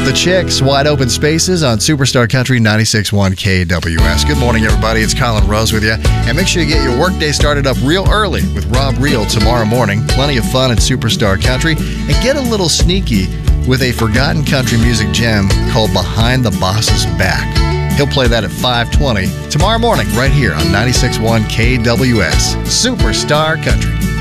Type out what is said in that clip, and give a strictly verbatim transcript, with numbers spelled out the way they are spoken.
The Chicks, Wide Open Spaces on Superstar Country ninety-six point one K W S. Good morning, everybody. It's Colin Rose with you. And make sure you get your workday started up real early with Rob Reel tomorrow morning. Plenty of fun at Superstar Country. And get a little sneaky with a forgotten country music gem called Behind the Boss's Back. He'll play that at five twenty tomorrow morning right here on ninety-six point one K W S. Superstar Country.